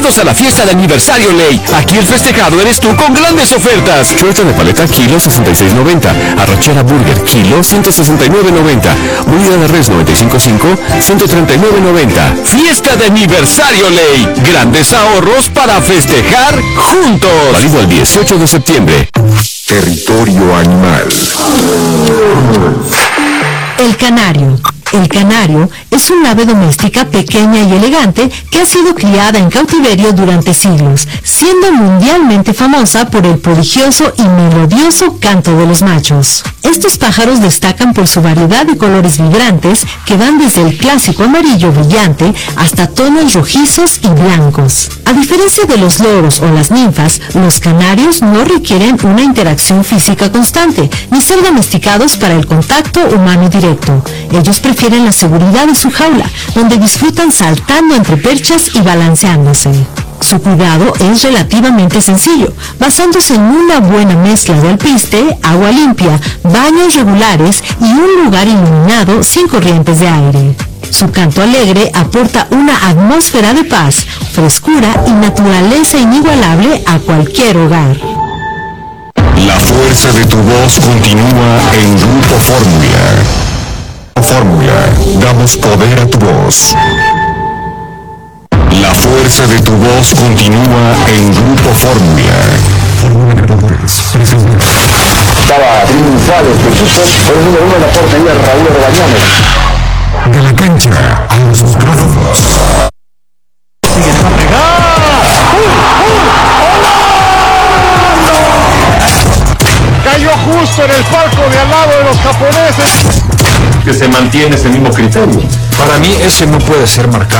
Bienvenidos a la fiesta de aniversario Ley. Aquí el festejado eres tú con grandes ofertas. Chuletón de paleta kilo 66.90. Arrachera burger kilo 169.90. Molida de res 95.5 139.90. Fiesta de aniversario Ley. Grandes ahorros para festejar juntos. Válido al 18 de septiembre. Territorio animal. El canario. El canario es un ave doméstica pequeña y elegante que ha sido criada en cautiverio durante siglos, siendo mundialmente famosa por el prodigioso y melodioso canto de los machos. Estos pájaros destacan por su variedad de colores vibrantes que van desde el clásico amarillo brillante hasta tonos rojizos y blancos. A diferencia de los loros o las ninfas, los canarios no requieren una interacción física constante, ni ser domesticados para el contacto humano directo. Ellos prefieren la seguridad de su jaula, donde disfrutan saltando entre perchas y balanceándose. Su cuidado es relativamente sencillo, basándose en una buena mezcla de alpiste, agua limpia, baños regulares y un lugar iluminado sin corrientes de aire. Su canto alegre aporta una atmósfera de paz, frescura y naturaleza inigualable a cualquier hogar. La fuerza de tu voz continúa en Grupo Fórmula, damos poder a tu voz. La fuerza de tu voz continúa en Grupo Fórmula. Estaba triunfal este equipo, por el número 1 en la portería Raúl Orbañanes. De la cancha a los micrófonos. Cayó justo en el palco de al lado de los japoneses. Que se mantiene ese mismo criterio. Para mí ese no puede ser marcado.